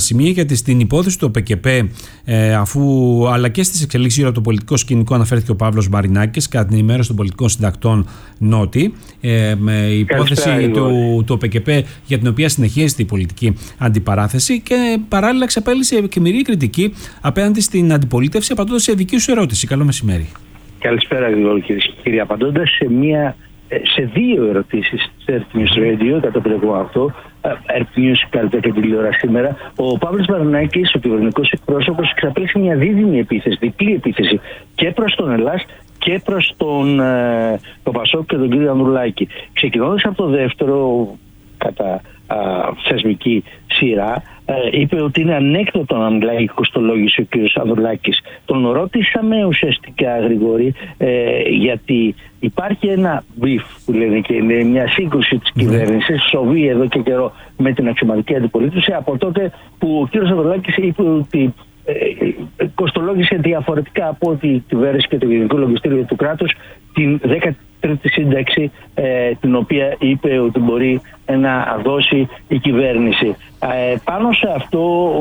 σημεία, γιατί στην υπόθεση του ΟΠΚΠ, αλλά και στις εξελίξεις γύρω από το πολιτικό σκηνικό, αναφέρθηκε ο Παύλος Μαρινάκης κατά την ενημέρωση των πολιτικών συντακτών Νότι, με υπόθεση του ΟΠΚΠ για την οποία συνεχίζεται η πολιτική αντιπαράθεση, και παράλληλα εξαπέλυσε κεμηρή κριτική απέναντι στην αντιπολίτευση, απαντώντας σε δική σου ερώτηση. Καλό μεσημέρι. Καλησπέρα, κύριε. Απαντώντας σε δύο ερωτήσεις της Earth News Radio, κατά το περιεχόμενο αυτό, Earth News καλύτερα και τηλεόραση σήμερα, ο Παύλος Μαρινάκης, ο κυβερνητικός εκπρόσωπος, εξαπέλυσε μια δίδυμη επίθεση, διπλή επίθεση και προς τον Ελλάς και προς τον Πασόκ και τον κύριο Ανδρουλάκη. Ξεκινώντας από το δεύτερο, κατά θεσμική σειρά, είπε ότι είναι ανέκδοτο να μιλάει κοστολόγηση ο κ. Ανδρουλάκης. Τον ρώτησαμε ουσιαστικά, Γρηγόρη, γιατί υπάρχει ένα μπιφ που λένε, και είναι μια σύγκρουση της κυβέρνησης, σοβεί εδώ και καιρό με την αξιωματική αντιπολίτευση, από τότε που ο κ. Ανδρουλάκης είπε ότι κοστολόγησε διαφορετικά από ό,τι κυβέρνηση και το Γενικό Λογιστήριο του κράτους την 13η σύνταξη, την οποία είπε ότι μπορεί να δώσει η κυβέρνηση. Πάνω σε αυτό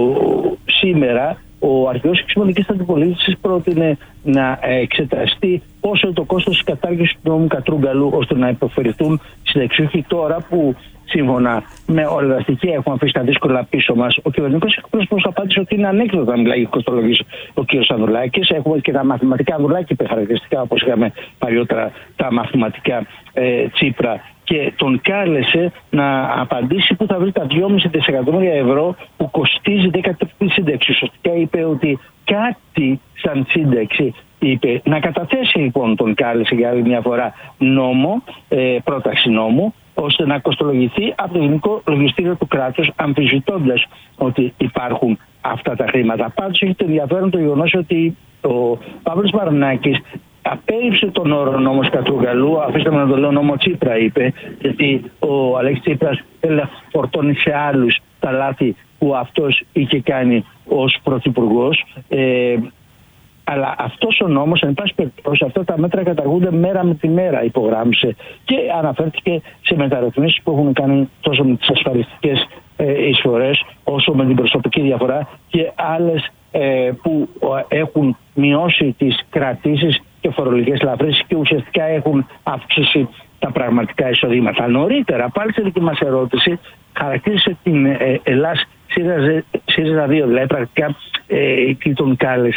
σήμερα ο αρχηγός εξωματικής αντιπολίτευσης πρότεινε να εξεταστεί πόσο το κόστος της κατάργησης του νόμου Κατρούγκαλου, ώστε να υποφερηθούν συνταξιούχοι, τώρα που σύμφωνα με όλα τα στοιχεία έχουμε αφήσει τα δύσκολα πίσω μας. Ο κυβερνητικός εκπρόσωπος απάντησε ότι είναι ανέκδοτο να μιλάει κοστολογής ο κ. Ανδρουλάκης. Έχουμε και τα μαθηματικά Ανδρουλάκη χαρακτηριστικά, όπως είχαμε παλιότερα τα μαθηματικά Τσίπρα, και τον κάλεσε να απαντήσει που θα βρει τα 2,5 δισεκατομμύρια ευρώ που κοστίζει 13η σύνταξη. Ουσιαστικά είπε ότι κάτι σαν σύνταξη, είπε, να καταθέσει λοιπόν, τον κάλεσε για άλλη μια φορά πρόταση νόμου, ώστε να κοστολογηθεί από το Γενικό Λογιστήριο του κράτους, αμφισβητώντας ότι υπάρχουν αυτά τα χρήματα. Πάντως έχει το ενδιαφέρον το γεγονός ότι ο Παύλος Μαρινάκης απέρριψε τον όρο νόμος Κατρούγκαλου, αφήστε με να το λέω νόμο Τσίπρα, είπε, γιατί ο Αλέξης Τσίπρας θέλει να φορτώνει σε άλλους τα λάθη που αυτός είχε κάνει ως πρωθυπουργός. Αλλά αυτός ο νόμος, εν πάση περιπτώσει, αυτά τα μέτρα καταργούνται μέρα με τη μέρα, υπογράμμισε, και αναφέρθηκε σε μεταρρυθμίσεις που έχουν κάνει τόσο με τις ασφαλιστικές εισφορές, όσο με την προσωπική διαφορά, και άλλες που έχουν μειώσει τις κρατήσεις και φορολογικές ελαφρύνσεις και ουσιαστικά έχουν αυξήσει τα πραγματικά εισοδήματα. Νωρίτερα, πάλι σε δική μας ερώτηση, χαρακτήρισε την Ελλάς ΣΥΡΙΖΑ 2, δηλαδή πρακτικά τι τον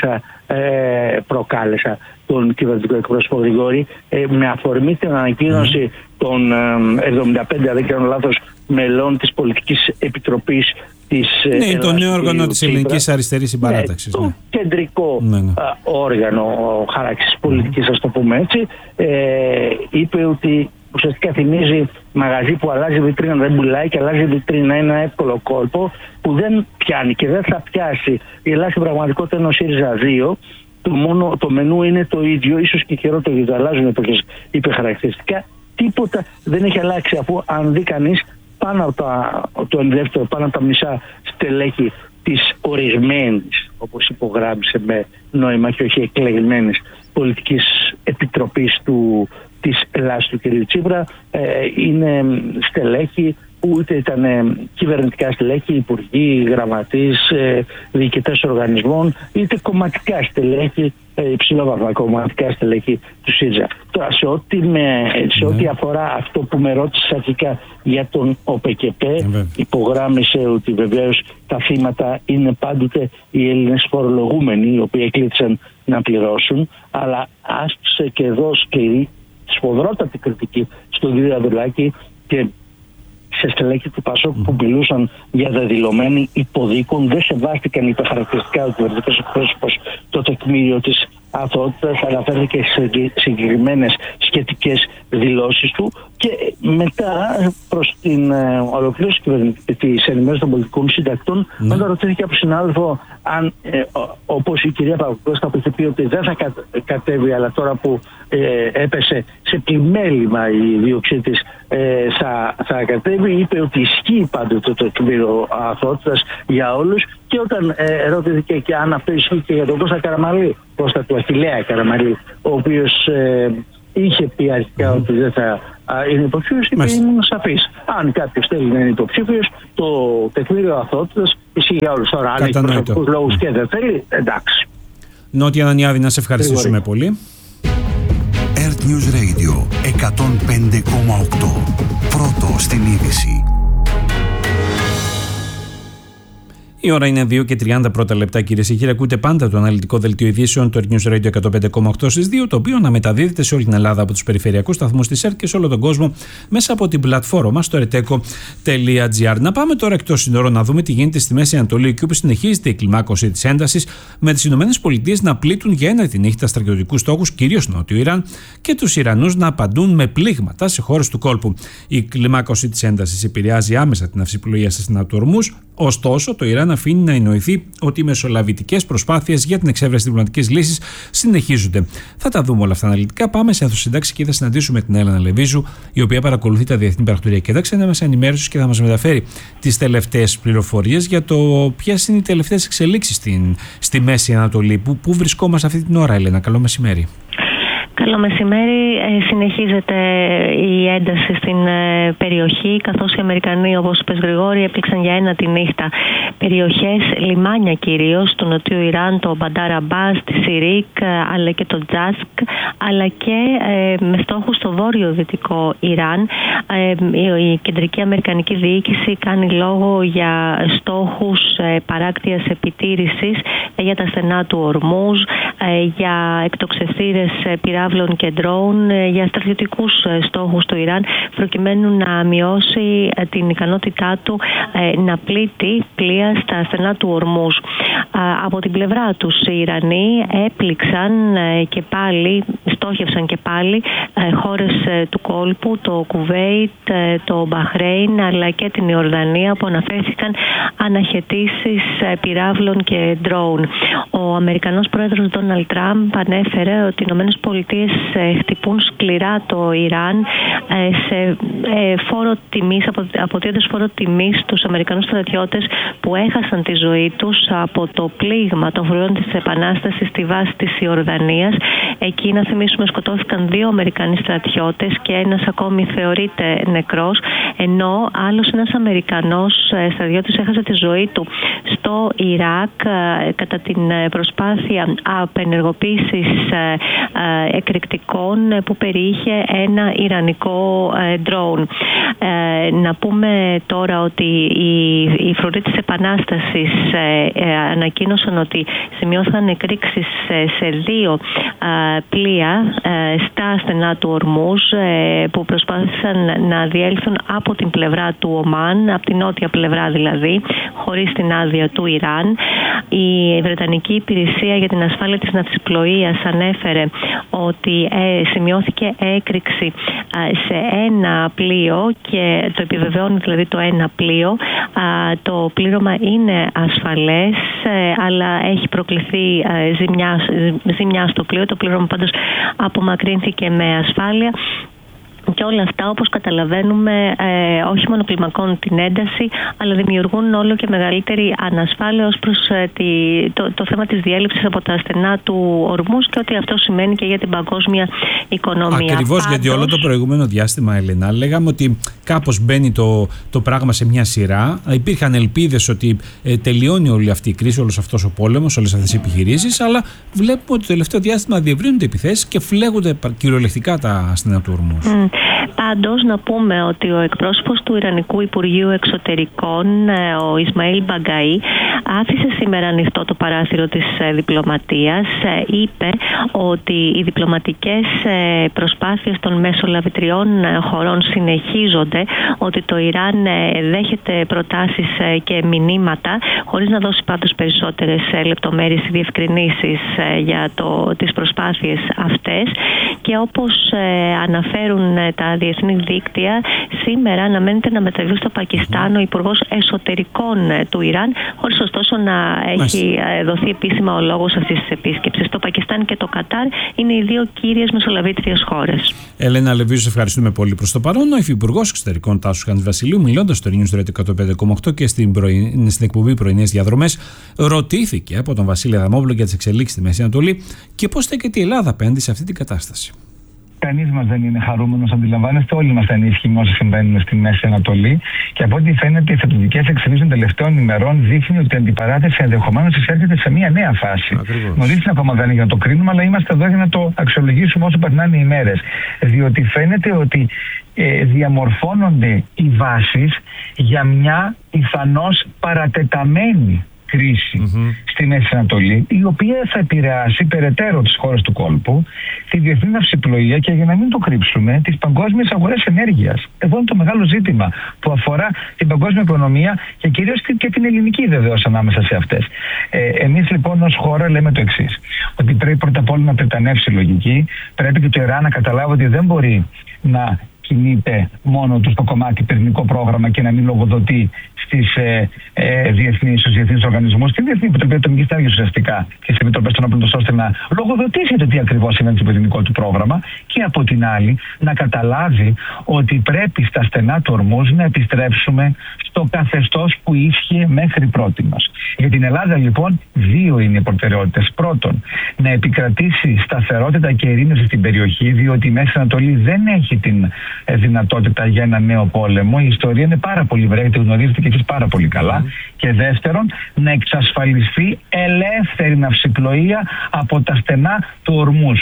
προκάλεσα τον κυβερνητικό εκπρόσωπο Γρηγόρη, με αφορμή την ανακοίνωση των 75, αν δεν κάνω λάθος, μελών της Πολιτικής Επιτροπής της το νέο όργανο της Ελληνικής Αριστερής Συμπαράταξης. Το κεντρικό όργανο χάραξης πολιτικής, ας το πούμε έτσι, είπε ότι ουσιαστικά θυμίζει μαγαζί που αλλάζει βιτρίνα, δεν πουλάει, και αλλάζει βιτρίνα είναι ένα εύκολο κόλπο που δεν πιάνει και δεν θα πιάσει. Η Ελλάδα στην πραγματικότητα είναι ο ΣΥΡΙΖΑ 2. Το μενού είναι το ίδιο, ίσως και χειρότερο, γιατί αλλάζουν εποχές, είπε χαρακτηριστικά. Τίποτα δεν έχει αλλάξει, αφού αν δει κανείς πάνω από τα μισά στελέχη της ορισμένης, όπως υπογράμμισε με νόημα και όχι εκλεγμένης, πολιτικής επιτροπής της Ελλάδας του κ. Τσίπρα, είναι στελέχη που είτε ήταν κυβερνητικά στελέχη, υπουργοί, γραμματείς, διοικητές οργανισμών, είτε κομματικά στελέχη, υψηλόβαθμα κομματικά στελέχη του ΣΥΡΙΖΑ. Τώρα, σε ό,τι αφορά αυτό που με ρώτησε αρχικά για τον ΟΠΚΠ, υπογράμμισε ότι βεβαίως τα θύματα είναι πάντοτε οι Έλληνες φορολογούμενοι, οι οποίοι εκλήθησαν να πληρώσουν, αλλά άσκησε και εδώ σκληρή, σφοδρότατη κριτική στον κύριο Ανδρουλάκη και σε στελέχη του Πασόκ που μιλούσαν για δεδηλωμένη υποδίκων. Δεν σεβάστηκαν υπερχαρακτηριστικά ο κυβερνητικός εκπρόσωπος το τεκμήριο της αθωότητας, αναφέρθηκε σε συγκεκριμένες σχετικές δηλώσεις του, και μετά προς την ολοκλήρωση της ενημέρωσης των πολιτικών συντακτών, όταν ρωτήθηκε από συνάδελφο αν, όπως η κυρία Παπακώστα που είχε πει ότι δεν θα κατέβει, αλλά τώρα που έπεσε σε πλημέλημα η δίωξή της θα κατέβει, είπε ότι ισχύει πάντοτε το τεκμήριο αθωότητας για όλους, και όταν ρωτήθηκε και αν αυτό ισχύει και για τον Κώστα Καραμανλή, Κώστα του Αχιλλέα Καραμανλή, ο οποίος είχε πει αρχικά ότι δεν θα είναι υποψήφιος και ήμουν σαφής. Αν κάποιος θέλει να είναι υποψήφιος, το τεκμήριο αθωότητας ισχύει για όλους. Τώρα, αν έχει προσωπικούς λόγους και δεν θέλει, εντάξει. Νότια Ανανιάδη, να σε ευχαριστήσουμε πολύ. Earth News Radio 105,8. Πρώτο στην είδηση. Η ώρα είναι 2 και 30 λεπτά, κυρίες και κύριοι. Ακούτε πάντα το αναλυτικό δελτίο ειδήσεων του Earth News Radio 105,8 στις 2, το οποίο αναμεταδίδεται σε όλη την Ελλάδα από τους περιφερειακούς σταθμούς της ΕΡΤ και σε όλο τον κόσμο μέσα από την πλατφόρμα μας στο ereteco.gr. Να πάμε τώρα εκτός συνόρων να δούμε τι γίνεται στη Μέση Ανατολή, εκεί όπου συνεχίζεται η κλιμάκωση της έντασης, με τις ΗΠΑ να πλήττουν για ένατη νύχτα στρατιωτικούς στόχους, κυρίως νότιο Ιράν, και τους Ιρανούς να απαντούν με πλήγματα σε χώρες του κόλπου. Η κλιμάκωση της έντασης επηρεάζει άμεσα την ναυσιπλοεία στη στενά του Ορμούζ, ωστόσο το Ιράν αφήνει να εννοηθεί ότι οι μεσολαβητικές προσπάθειες για την εξέβρεση διπλωματικής λύσης συνεχίζονται. Θα τα δούμε όλα αυτά αναλυτικά. Πάμε σε ενθουσυντάξη και θα συναντήσουμε την Έλενα Λεβίζου, η οποία παρακολουθεί τα διεθνή πρακτοριακά δέξανα μέσα ενημέρωσης και θα μας μεταφέρει τις τελευταίες πληροφορίες για το ποιες είναι οι τελευταίες εξελίξεις στη Μέση Ανατολή. Πού βρισκόμαστε αυτή την ώρα, Έλενα? Καλό μεσημέρι. Καλό μεσημέρι. Συνεχίζεται η ένταση στην περιοχή, καθώς οι Αμερικανοί, όπως είπες Γρηγόρη, έπληξαν για ένατη νύχτα περιοχές, λιμάνια κυρίως, του νοτιού Ιράν, το Μπαντάρ Αμπάς, τη Σιρίκ, αλλά και το Τζάσκ, αλλά και με στόχους στο βόρειο-δυτικό Ιράν. Η κεντρική αμερικανική διοίκηση κάνει λόγο για στόχους παράκτειας επιτήρησης για τα στενά του Ορμούζ, για εκτοξευτήρες πυράβλων και ντρόουν, για στρατιωτικούς στόχους του Ιράν, προκειμένου να μειώσει την ικανότητά του να πλήττει πλοία στα στενά του Ορμούζ. Από την πλευρά τους οι Ιρανοί έπληξαν και πάλι, στόχευσαν και πάλι χώρες του κόλπου, το Κουβέιτ, το Μπαχρέιν, αλλά και την Ιορδανία, που αναφέρθηκαν αναχαιτήσεις πυράβλων και ντρόουν. Ο Αμερικανός πρόεδρος Ντόναλντ Τραμπ ανέφερε ότι οι Ηνωμένες Πολιτείες χτυπούν σκληρά το Ιράν σε φόρο τιμής, αποτείοντας φόρο τιμής στους Αμερικανούς στρατιώτες που έχασαν τη ζωή τους από το πλήγμα των φορέων της Επανάστασης στη βάση της Ιορδανίας. Εκεί, να θυμίσουμε, σκοτώθηκαν 2 Αμερικανοί στρατιώτες και ένας ακόμη θεωρείται νεκρός, ενώ άλλος ένας Αμερικανός στρατιώτης έχασε τη ζωή του στο Ιράκ κατά την προσπάθεια απενεργοποίησης εκρηκτικών που περιείχε ένα ιρανικό ντρόουν. Να πούμε τώρα ότι οι φρουροί της Επανάστασης ανακοίνωσαν ότι σημειώθηκαν εκρήξεις σε 2 πλοία στα στενά του Ορμούζ, που προσπάθησαν να διέλθουν από την πλευρά του Ομάν, από την νότια πλευρά δηλαδή, χωρίς την άδεια του Ιράν. Η Βρετανική Υπηρεσία για την Ασφάλεια της Ναυσιπλοείας ανέφερε ότι σημειώθηκε έκρηξη σε ένα πλοίο, και το επιβεβαιώνει δηλαδή το ένα πλοίο. Το πλήρωμα είναι ασφαλές, αλλά έχει προκληθεί ζημιά στο πλοίο. Το πλήρωμα πάντως απομακρύνθηκε με ασφάλεια. Και όλα αυτά, όπως καταλαβαίνουμε, όχι μόνο κλιμακώνουν την ένταση, αλλά δημιουργούν όλο και μεγαλύτερη ανασφάλεια ως προς το θέμα της διέλευσης από τα στενά του Ορμούζ, και ότι αυτό σημαίνει και για την παγκόσμια οικονομία. Ακριβώς, γιατί όλο το προηγούμενο διάστημα, Ελένα, λέγαμε ότι κάπως μπαίνει το πράγμα σε μια σειρά. Υπήρχαν ελπίδες ότι τελειώνει όλη αυτή η κρίση, όλος αυτός ο πόλεμος, όλες αυτές οι επιχειρήσεις, αλλά βλέπουμε ότι το τελευταίο διάστημα διευρύνονται επιθέσεις και φλέγονται κυριολεκτικά τα στενά του Ορμούζ. Πάντως, να πούμε ότι ο εκπρόσωπος του Ιρανικού Υπουργείου Εξωτερικών, ο Ισμαήλ Μπαγκαή, άφησε σήμερα ανοιχτό το παράθυρο της διπλωματίας. Είπε ότι οι διπλωματικές προσπάθειες των μεσολαβητριών χωρών συνεχίζονται, ότι το Ιράν δέχεται προτάσεις και μηνύματα, χωρίς να δώσει πάντως περισσότερες λεπτομέρειες ή διευκρινήσεις για τις προσπάθειες αυτές. Και όπως αναφέρουν τα διεθνή δίκτυα, σήμερα αναμένεται να μεταβεί στο Πακιστάν ο Υπουργός Εσωτερικών του Ιράν, χωρίς ωστόσο να έχει δοθεί επίσημα ο λόγος αυτής της επίσκεψης. Το Πακιστάν και το Κατάρ είναι οι 2 κύριες μεσολαβήτριες χώρες. Ελένα Λεβίζου, ευχαριστούμε πολύ προς το παρόν. Ο Υφυπουργός Εξωτερικών Τάσος Χαντζηβασιλείου, μιλώντας στο News Radio 105,8 και στην εκπομπή Πρωινές Διαδρομές, ρωτήθηκε από τον Βασίλη Αδαμόπουλο για τις εξελίξεις στη Μέση Ανατολή και πώς στέκεται η Ελλάδα απέναντι σε αυτή την κατάσταση. Κανείς μας δεν είναι χαρούμενος, αντιλαμβάνεστε. Όλοι μας ανήσυχοι όσοι συμβαίνουν στη Μέση Ανατολή. Και από ό,τι φαίνεται, οι στρατιωτικές εξελίξεις των τελευταίων ημερών δείχνει ότι η αντιπαράθεση ενδεχομένως εισέρχεται σε μια νέα φάση. Νωρίς ακόμα δεν είναι για να το κρίνουμε, αλλά είμαστε εδώ για να το αξιολογήσουμε όσο περνάνε οι ημέρες. Διότι φαίνεται ότι διαμορφώνονται οι βάσεις για μια πιθανώς παρατεταμένη κρίση στη Μέση Ανατολή, η οποία θα επηρεάσει περαιτέρω τις χώρες του κόλπου, τη διεθνή ναυσιπλοεία και, για να μην το κρύψουμε, τις παγκόσμιες αγορές ενέργειας. Εδώ είναι το μεγάλο ζήτημα που αφορά την παγκόσμια οικονομία και κυρίως και την ελληνική, βεβαίως, ανάμεσα σε αυτές. Εμείς λοιπόν ως χώρα λέμε το εξής, ότι πρέπει πρώτα απ' όλα να πρετανεύσει η λογική, πρέπει και το Ιράν να καταλάβει ότι δεν μπορεί να κινείται μόνο του στο κομμάτι πυρηνικό πρόγραμμα και να μην λογοδοτεί στους διεθνείς οργανισμούς, στη Διεθνή Επιτροπή Ατομικής Ενέργειας ουσιαστικά και στις επιτροπές των όπλων, ώστε να λογοδοτήσει το τι ακριβώς σημαίνει στο πυρηνικό του πρόγραμμα, και από την άλλη να καταλάβει ότι πρέπει στα στενά του Ορμούζ να επιστρέψουμε στο καθεστώς που ίσχυε μέχρι πρότινος. Για την Ελλάδα λοιπόν δύο είναι οι προτεραιότητες. Πρώτον, να επικρατήσει σταθερότητα και ειρήνευση στην περιοχή, διότι η Μέση Ανατολή δεν έχει την δυνατότητα για ένα νέο πόλεμο. Η ιστορία είναι πάρα πολύ βρέχη, τη γνωρίζετε και εσείς πάρα πολύ καλά. Και δεύτερον, να εξασφαλιστεί ελεύθερη ναυσιπλοεία από τα στενά του Ορμούζ.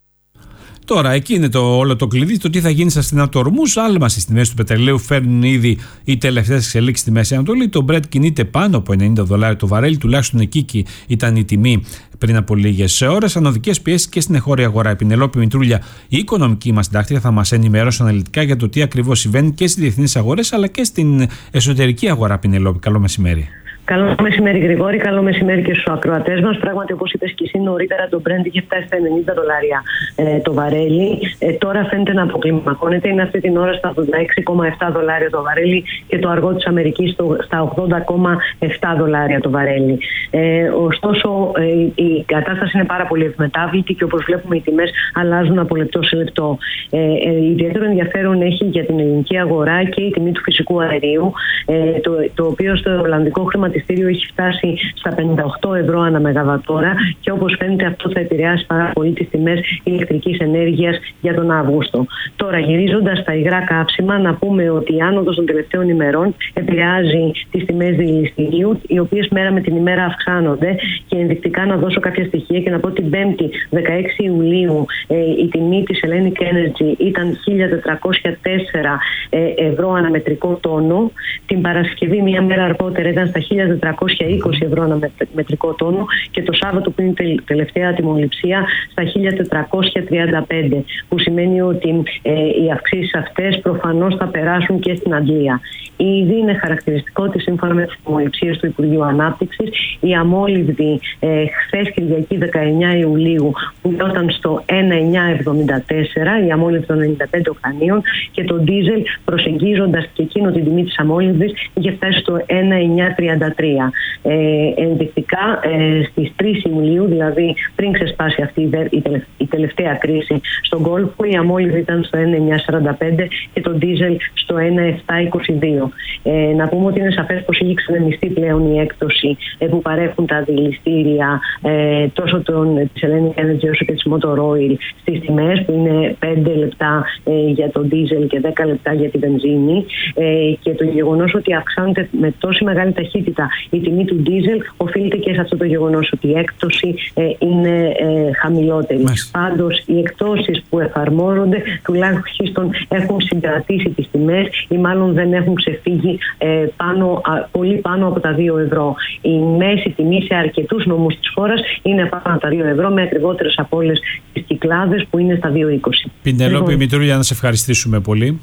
Τώρα, εκεί είναι όλο το κλειδί, το τι θα γίνει στα στενά του Ορμούζ. Άλμα στις τιμές του πετρελαίου φέρνουν ήδη οι τελευταίες εξελίξεις στη Μέση Ανατολή. Το Brent κινείται πάνω από $90 το βαρέλι, τουλάχιστον εκεί ήταν η τιμή πριν από λίγες ώρες. Ανωδικές πιέσεις και στην εγχώρια αγορά. Η Πινελόπη Μητρούλια, η οικονομική μας συντάκτρια, θα μας ενημερώσει αναλυτικά για το τι ακριβώς συμβαίνει και στις διεθνείς αγορές αλλά και στην εσωτερική αγορά. Πινελόπη, καλό μεσημέρι. Καλό μεσημέρι, Γρηγόρη. Καλό μεσημέρι και στους ακροατές μας. Πράγματι, όπως είπες και εσύ νωρίτερα, το Brent είχε φτάσει στα $90 το βαρέλι. Τώρα φαίνεται να αποκλιμακώνεται. Είναι αυτή την ώρα στα $86,7 το βαρέλι και το αργό της Αμερικής στα $80,7 το βαρέλι. Ωστόσο, η κατάσταση είναι πάρα πολύ ευμετάβλητη και όπως βλέπουμε οι τιμές αλλάζουν από λεπτό σε λεπτό. Ιδιαίτερο ενδιαφέρον έχει για την ελληνική αγορά και η τιμή του φυσικού αερίου, το οποίο στο ολλανδικό χρηματιστήριο έχει φτάσει στα €58 ανά μεγαβατόρα και όπως φαίνεται αυτό θα επηρεάσει πάρα πολύ τις τιμές ηλεκτρικής ενέργειας για τον Αύγουστο. Τώρα, γυρίζοντας στα υγρά καύσιμα, να πούμε ότι η άνοδος των τελευταίων ημερών επηρεάζει τις τιμές διελιστηρίου, οι οποίες μέρα με την ημέρα αυξάνονται, και ενδεικτικά να δώσω κάποια στοιχεία και να πω την 5η 16 Ιουλίου η τιμή της Hellenic Energy ήταν €1.404 ανά μετρικό τόνο. Την Παρασκευή, μία μέρα αργότερα, ήταν στα €1.420 ανά μετρικό τόνο και το Σάββατο, που είναι η τελευταία τιμοληψία, στα €1.435, που σημαίνει ότι οι αυξήσεις αυτές προφανώς θα περάσουν και στην Αγγλία. Ήδη είναι χαρακτηριστικό ότι σύμφωνα με τις τιμοληψίες του Υπουργείου Ανάπτυξης, η αμόλυβδη χθες Κυριακή 19 Ιουλίου πουλόταν στο 1.974, η αμόλυβδη των 95 οκτανίων, και το ντίζελ, προσεγγίζοντας και εκείνο την τιμή της αμόλυβδης, είχε φτάσει στο 1.933. Ενδεικτικά στις 3 Ιουλίου, δηλαδή πριν ξεσπάσει αυτή η τελευταία κρίση στον κόλπο, η αμόλυβδη ήταν στο 1.945 και το ντίζελ στο 1.722. Να πούμε ότι είναι σαφές πως έχει ξενεμιστεί πλέον η έκπτωση που παρέχουν τα αντιληστήρια τόσο της Hellenic Energy όσο και της Motor Oil στις τιμές, που είναι 5 λεπτά για το ντίζελ και 10 λεπτά για τη βενζίνη, και το γεγονός ότι αυξάνεται με τόση μεγάλη ταχύτητα η τιμή του ντίζελ οφείλεται και σε αυτό το γεγονός ότι η έκπτωση είναι χαμηλότερη. Πάντως, οι εκπτώσεις που εφαρμόζονται τουλάχιστον έχουν συγκρατήσει τις τιμές ή μάλλον δεν έχουν ξεφύγει πολύ πάνω από τα €2. Η μέση τιμή σε αρκετούς νομούς της χώρας είναι πάνω από τα €2, με ακριβότερες από όλες τις Κυκλάδες που είναι στα €2,20. Πινελόπη Μητρούλια, να σε ευχαριστήσουμε πολύ.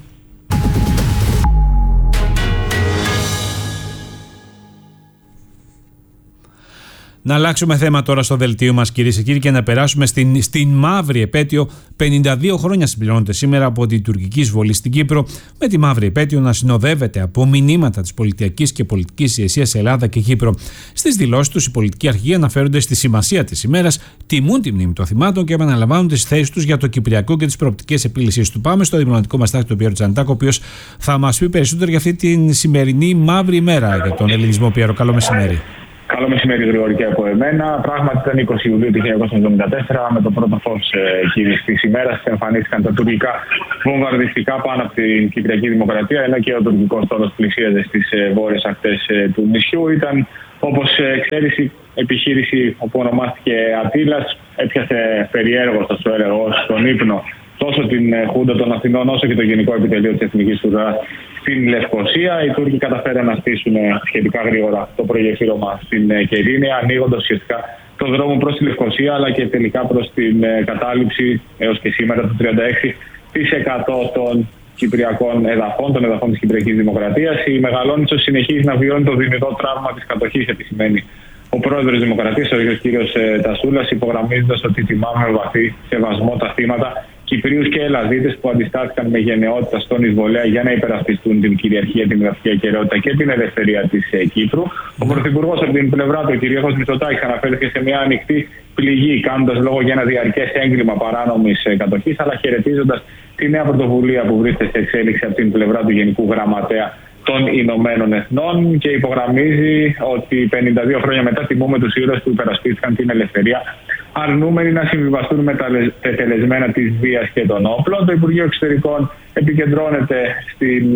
Να αλλάξουμε θέμα τώρα στο δελτίο μας, κυρίες και κύριοι, και να περάσουμε στην μαύρη επέτειο. 52 χρόνια συμπληρώνεται σήμερα από την τουρκική εισβολή στην Κύπρο, με τη μαύρη επέτειο να συνοδεύεται από μηνύματα της πολιτικής και πολιτικής ηγεσίας σε Ελλάδα και Κύπρο. Στις δηλώσεις τους, οι πολιτικοί αρχηγοί αναφέρονται στη σημασία της ημέρας, τιμούν τη μνήμη των θυμάτων και επαναλαμβάνουν τις θέσεις τους για το Κυπριακό και τις προοπτικές επίλυσης του. Πάμε στο διπλωματικό μας τάκτη, τον Πιέρο Τζανιτάκο, ο οποίος θα μας πει περισσότερο για αυτή την σημερινή μαύρη ημέρα για τον ελληνισμό. Πιέρο, καλό μεσημέρι. Καλό μεσημέρι, Γρηγόρη, και από εμένα. Πράγματι, ήταν 20 Ιουλίου του 1974. Με το πρώτο φως της ημέρας εμφανίστηκαν τα τουρκικά βομβαρδιστικά πάνω από την Κυπριακή Δημοκρατία, ενώ και ο τουρκικός στόλος πλησίαζε στις βόρειες ακτές του νησιού. Ήταν, όπως ξέρεις, η επιχείρηση που ονομάστηκε Ατήλας. Έπιασε περιέργως, θα σου έλεγα, στον ύπνο τόσο την Χούντα των Αθηνών όσο και το Γενικό Επιτελείο της Εθνικής Φρουράς στην Λευκοσία. Οι Τούρκοι καταφέραν να στήσουν σχετικά γρήγορα το προγεφύρωμα στην Κερίνια, ανοίγοντας ουσιαστικά το δρόμο προς τη Λευκοσία, αλλά και τελικά προς την κατάληψη έως και σήμερα το 36% των κυπριακών εδαφών, των εδαφών της Κυπριακής Δημοκρατίας. Η Μεγαλόνισσος συνεχίζει να βιώνει το δυνητό τραύμα της κατοχής, επισημαίνει ο πρόεδρος της Δημοκρατίας, ο κ. Τασούλας, υπογραμμίζοντας ότι τιμάμε με βαθύ σεβασμό τα θύματα Κυπρίους και Ελλαδίτες που αντιστάθηκαν με γενναιότητα στον εισβολέα για να υπερασπιστούν την κυριαρχία, την εδαφική ακεραιότητα και την ελευθερία της Κύπρου. Ο Πρωθυπουργός από την πλευρά του, ο κ. Μητσοτάκης, αναφέρθηκε σε μια ανοιχτή πληγή, κάνοντας λόγο για ένα διαρκές έγκλημα παράνομης κατοχής, αλλά χαιρετίζοντας τη νέα πρωτοβουλία που βρίσκεται σε εξέλιξη από την πλευρά του Γενικού Γραμματέα των Ηνωμένων Εθνών και υπογραμμίζει ότι 52 χρόνια μετά τιμούμε τους ήρωες που υπερασπίστηκαν την ελευθερία, αρνούμενοι να συμβιβαστούν με τα τελεσμένα της βίας και των όπλων. Το Υπουργείο Εξωτερικών επικεντρώνεται στην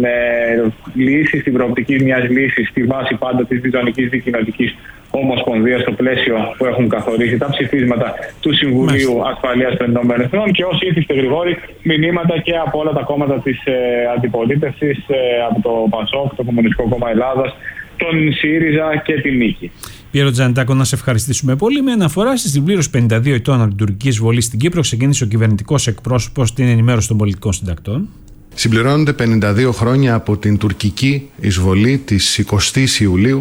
λύση, στην προοπτική μιας λύσης στη βάση πάντα της διζωνικής δικοινοτικής ομοσπονδίας, στο πλαίσιο που έχουν καθορίσει τα ψηφίσματα του Συμβουλίου Ασφαλείας των Ηνωμένων Εθνών, και όσοι ήρθαν, Γρηγόρη, μηνύματα και από όλα τα κόμματα της αντιπολίτευσης, από το ΠΑΣΟΚ, το Κομμουνιστικό Κόμμα Ελλάδας, τον ΣΥΡΙΖΑ και την Νίκη. Πιέρο Τζανιτάκο, να σε ευχαριστήσουμε πολύ. Με αναφορά στη συμπλήρωση 52 ετών από την τουρκική εισβολή στην Κύπρο, ξεκίνησε ο κυβερνητικός εκπρόσωπος στην ενημέρωση των πολιτικών συντακτών. Συμπληρώνονται 52 χρόνια από την τουρκική εισβολή της 20ης Ιουλίου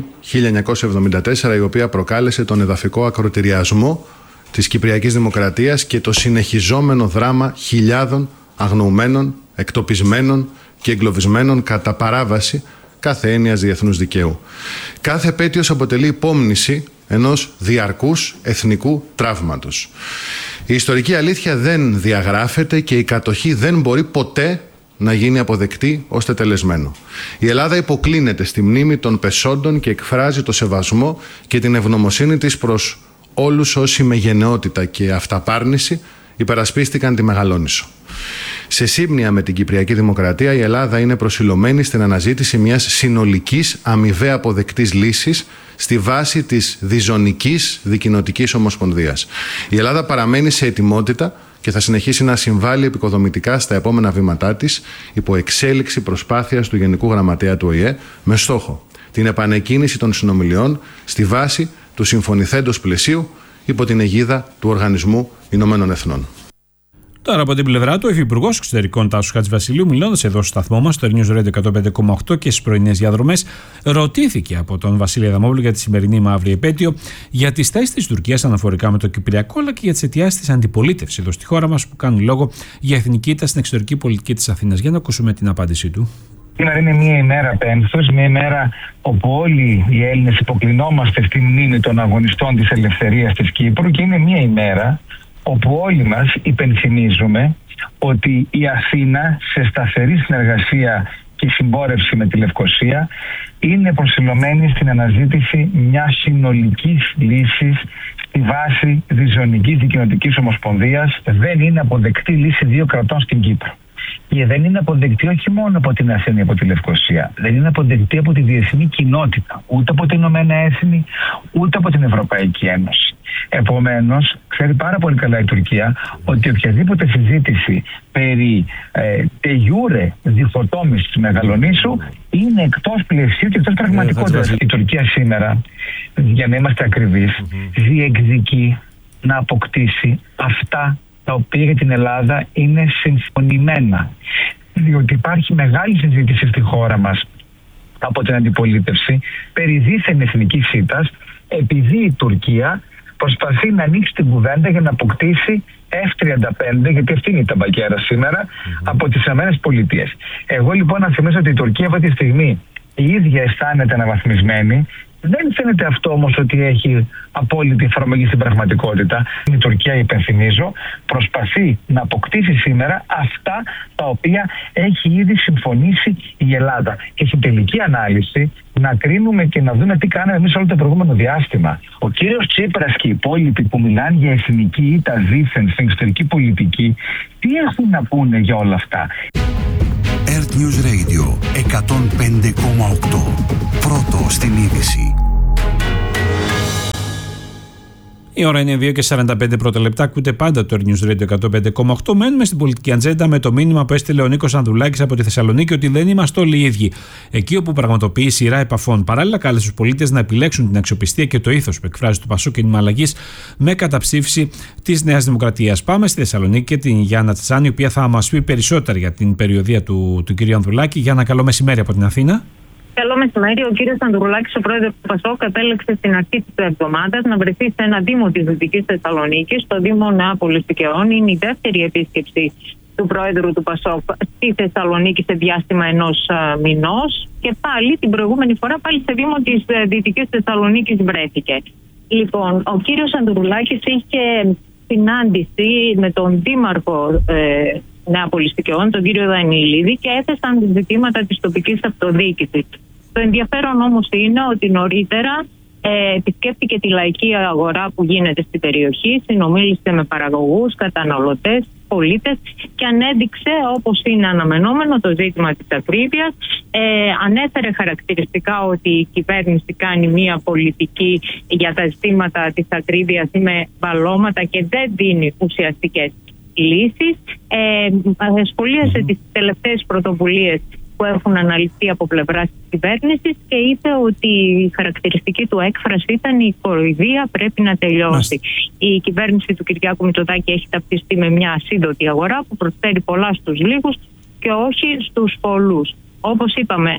1974, η οποία προκάλεσε τον εδαφικό ακροτηριασμό της Κυπριακής Δημοκρατίας και το συνεχιζόμενο δράμα χιλιάδων αγνοουμένων, εκτοπισμένων και εγκλωβισμένων κατά παράβαση κάθε έννοιας διεθνούς δικαίου. Κάθε επέτειος αποτελεί υπόμνηση ενός διαρκούς εθνικού τραύματος. Η ιστορική αλήθεια δεν διαγράφεται και η κατοχή δεν μπορεί ποτέ να γίνει αποδεκτή ως τετελεσμένο. Η Ελλάδα υποκλίνεται στη μνήμη των πεσόντων και εκφράζει το σεβασμό και την ευγνωμοσύνη της προς όλους όσοι με γενναιότητα και αυταπάρνηση υπερασπίστηκαν τη Μεγαλόνισσο. Σε σύμπνοια με την Κυπριακή Δημοκρατία, η Ελλάδα είναι προσιλωμένη στην αναζήτηση μιας συνολικής αμοιβαία αποδεκτής λύσης στη βάση της διζωνικής δικοινοτικής ομοσπονδίας. Η Ελλάδα παραμένει σε ετοιμότητα και θα συνεχίσει να συμβάλλει επικοδομητικά στα επόμενα βήματά της υπό εξέλιξη προσπάθειας του Γενικού Γραμματέα του ΟΗΕ με στόχο την επανεκκίνηση των συνομιλιών στη βάση του συμφωνηθέντος πλαισίου υπό την αιγίδα του Οργανισμού Ηνωμένων Εθνών. Τώρα από την πλευρά του, ο Υφυπουργός Εξωτερικών Τάσος Χατζηβασιλείου, μιλώντας εδώ στο σταθμό μας, στο News Radio 105,8 και στις πρωινές διαδρομές, ρωτήθηκε από τον Βασίλη Αδαμόπουλο για τη σημερινή μαύρη επέτειο, για τις θέσεις της Τουρκίας αναφορικά με το Κυπριακό, αλλά και για τις αιτιάσεις της αντιπολίτευσης εδώ στη χώρα μας που κάνουν λόγο για εθνικότητα στην εξωτερική πολιτική της Αθήνας. Για να ακούσουμε την απάντησή του. Σήμερα είναι μια ημέρα πένθος, μια ημέρα όπου όλοι οι Έλληνες υποκλεινόμαστε στη μνήμη των αγωνιστών της ελευθερίας της Κύπρου, και είναι μια ημέρα όπου όλοι μας υπενθυμίζουμε ότι η Αθήνα, σε σταθερή συνεργασία και συμπόρευση με τη Λευκοσία, είναι προσιλωμένη στην αναζήτηση μιας συνολικής λύσης στη βάση διζωνικής δικοινοτικής ομοσπονδίας. Δεν είναι αποδεκτή λύση δύο κρατών στην Κύπρο. Και δεν είναι αποδεκτή όχι μόνο από την Αθήνα, από τη Λευκοσία. Δεν είναι αποδεκτή από τη διεθνή κοινότητα, ούτε από τα Ηνωμένα Έθνη, ούτε από την Ευρωπαϊκή Ένωση. Επομένως, ξέρει πάρα πολύ καλά η Τουρκία ότι οποιαδήποτε συζήτηση περί de jure διχοτόμησης της Μεγαλονήσου είναι εκτός πλαισίου και εκτός πραγματικότητας. Η Τουρκία σήμερα, για να είμαστε ακριβείς, διεκδικεί να αποκτήσει αυτά τα οποία για την Ελλάδα είναι συμφωνημένα. Διότι υπάρχει μεγάλη συζήτηση στη χώρα μας από την αντιπολίτευση περί δίθεν εθνικής ήττας, επειδή η Τουρκία προσπαθεί να ανοίξει την κουβέντα για να αποκτήσει F-35, γιατί αυτή είναι η ταμπακέρα σήμερα, από τις ΗΠΑ. Εγώ λοιπόν να θυμίσω ότι η Τουρκία αυτή τη στιγμή η ίδια αισθάνεται αναβαθμισμένη, Δεν φαίνεται αυτό όμως ότι έχει απόλυτη εφαρμογή στην πραγματικότητα. Η Τουρκία, υπενθυμίζω, προσπαθεί να αποκτήσει σήμερα αυτά τα οποία έχει ήδη συμφωνήσει η Ελλάδα. Και στην τελική ανάλυση να κρίνουμε και να δούμε τι κάναμε εμείς όλο το προηγούμενο διάστημα. Ο κύριος Τσίπρας και οι υπόλοιποι που μιλάνε για εθνική ή τα δίθεν στην εξωτερική πολιτική, τι έχουν να πούνε για όλα αυτά? Earth News Radio 105,8. Πρώτο στην είδηση. Η ώρα είναι 2:45 πρώτα λεπτά. Ακούτε πάντα το Earth News Radio 105,8. Μένουμε στην πολιτική ατζέντα με το μήνυμα που έστειλε ο Νίκος Ανδρουλάκης από τη Θεσσαλονίκη ότι δεν είμαστε όλοι οι ίδιοι. Εκεί όπου πραγματοποιεί σειρά επαφών, παράλληλα κάλεσε στους πολίτες να επιλέξουν την αξιοπιστία και το ήθος που εκφράζει το Πασόκ Κίνημα Αλλαγής με καταψήφιση της Νέας Δημοκρατίας. Πάμε στη Θεσσαλονίκη και την Γιάννα Τσάνη, η οποία θα μας πει περισσότερα για την περιοδεία του κ. Ανδρουλάκη. Γιάννα, καλό μεσημέρι από την Αθήνα. Καλό μεσημέρι. Ο κύριος Ανδρουλάκης, ο πρόεδρος του Πασόκ, κατέληξε στην αρχή της εβδομάδας να βρεθεί σε ένα δήμο της Δυτικής Θεσσαλονίκης, στο Δήμο Νεάπολης Δικαιών. Είναι η δεύτερη επίσκεψη του πρόεδρου του Πασόκ στη Θεσσαλονίκη σε διάστημα ενός μηνός. Και πάλι την προηγούμενη φορά πάλι σε δήμο της Δυτικής Θεσσαλονίκης βρέθηκε. Λοιπόν, ο κύριος Ανδρουλάκης είχε συνάντηση με τον δήμαρχο Νεάπολης Δικαιών, τον κύριο Δανιλίδη, και έθεσαν ζητήματα της τοπικής αυτοδιοίκησης. Το ενδιαφέρον όμως είναι ότι νωρίτερα επισκέφτηκε τη λαϊκή αγορά που γίνεται στην περιοχή, συνομίλησε με παραγωγούς, καταναλωτές, πολίτες και ανέδειξε, όπως είναι αναμενόμενο, το ζήτημα της ακρίβειας. Ανέφερε χαρακτηριστικά ότι η κυβέρνηση κάνει μια πολιτική για τα ζητήματα της ακρίβειας με μπαλώματα και δεν δίνει ουσιαστικές λύσεις. Σχολίασε τις τελευταίες πρωτοβουλίες που έχουν αναλυθεί από πλευράς της κυβέρνησης και είπε ότι η χαρακτηριστική του έκφραση ήταν η κοροϊδία πρέπει να τελειώσει. Η κυβέρνηση του Κυριάκου Μητσοτάκη έχει ταυτιστεί με μια ασίδωτη αγορά που προσφέρει πολλά στους λίγους και όχι στους πολλούς. Όπως είπαμε,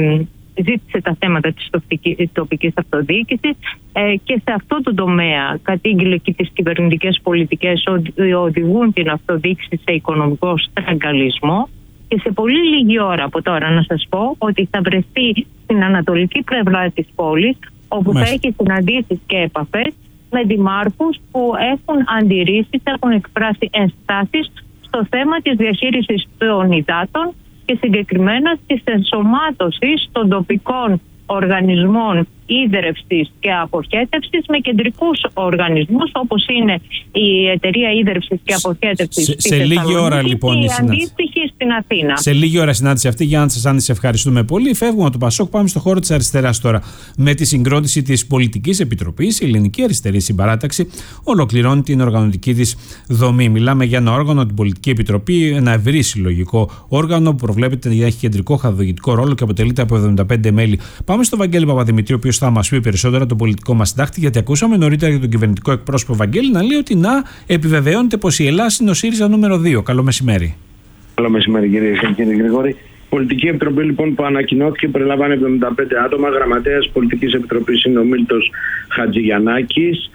ζήτησε τα θέματα της τοπικής αυτοδιοίκησης και σε αυτό το τομέα κατήγγειλε και τις κυβερνητικές πολιτικές ότι οδηγούν την αυτοδιοίκηση σε οικονομικό στραγγαλισμό. Και σε πολύ λίγη ώρα από τώρα να σας πω ότι θα βρεθεί στην ανατολική πλευρά της πόλης, όπου θα έχει συναντήσεις και επαφές με δημάρχους που έχουν αντιρρήσεις, έχουν εκφράσει ενστάσεις στο θέμα της διαχείρισης των υδάτων και συγκεκριμένα της ενσωμάτωσης των τοπικών οργανισμών ίδρευσης και αποχέτευσης με κεντρικούς οργανισμούς όπως είναι η Εταιρεία Ίδρευσης και Αποχέτευσης σε λίγη ώρα λοιπόν η αντίστοιχη στην Αθήνα. Σε λίγη ώρα συνάντηση αυτή. Γιάννα Τσάνη, σε ευχαριστούμε πολύ. Φεύγουμε από το Πασόκ, πάμε στο χώρο της αριστεράς τώρα. Με τη συγκρότηση της Πολιτικής Επιτροπής, η Ελληνική Αριστερή Συμπαράταξη ολοκληρώνει την οργανωτική της δομή. Μιλάμε για ένα όργανο, την Πολιτική Επιτροπή, ένα ευρύ συλλογικό όργανο που προβλέπεται να έχει κεντρικό χαδογητικό ρόλο και αποτελείται από 75 μέλη. Πάμε στο Βαγγέλη Παπαδημητρίου, ο οποίος θα μας πει περισσότερα το πολιτικό μας συντάκτη, γιατί ακούσαμε νωρίτερα για τον κυβερνητικό εκπρόσωπο Βαγγέλη να λέει ότι επιβεβαιώνεται πως η Ελλάδα είναι ο ΣΥΡΙΖΑ νούμερο 2. Καλό μεσημέρι. Καλό μεσημέρι, κύριε Γρηγόρη. Η Πολιτική Επιτροπή λοιπόν που ανακοινώθηκε περιλαμβάνει 75 άτομα. Γραμματέας Πολιτικής Επιτροπής είναι ο Μίλτος Χατζηγιαννάκης.